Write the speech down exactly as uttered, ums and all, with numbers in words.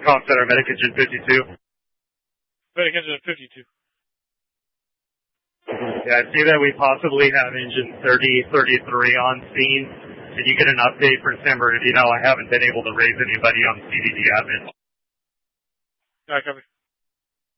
Talk Center, Medic Engine fifty-two. Medic Engine fifty-two. Yeah, I see that we possibly have Engine thirty thirty-three on scene. Can you get an update for San Bernardino? I haven't been able to raise anybody on C D D admin. Alright, copy.